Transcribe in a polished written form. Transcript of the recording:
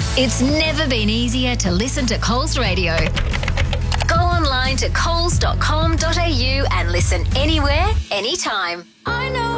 It's never been easier to listen to Coles Radio. Go online to coles.com.au and listen anywhere, anytime. I know